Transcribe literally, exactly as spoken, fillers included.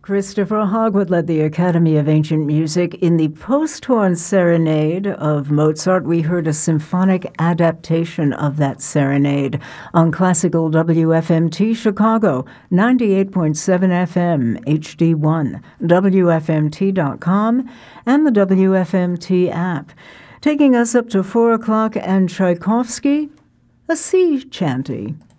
Christopher Hogwood led the Academy of Ancient Music. In the post-horn serenade of Mozart, we heard a symphonic adaptation of that serenade on classical W F M T Chicago, ninety-eight point seven F M, H D one, W F M T dot com, and the W F M T app. Taking us up to four o'clock, and Tchaikovsky, a sea chanty.